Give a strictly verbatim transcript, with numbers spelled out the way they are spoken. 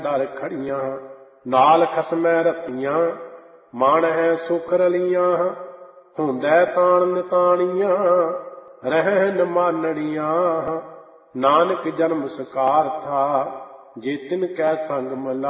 ਦਰ ਖੜੀਆਂ, ਨਾਲ ਖਸਮੈ ਰਤੀਆਂ, ਮਨ ਹੈ ਸੁਖ ਰਲੀਆਂ। ਹੁੰਦੈ ਤਾਣ ਨਿਤਾਣੀਆਂ, ਰਹਿਨ ਮਾਨੜੀਆਂ। ਨਾਨਕ ਜਨਮ ਸਕਾਰ ਥਾ, ਜੇ ਤਿਨ ਕੈ ਸੰਗ ਮਲਾ।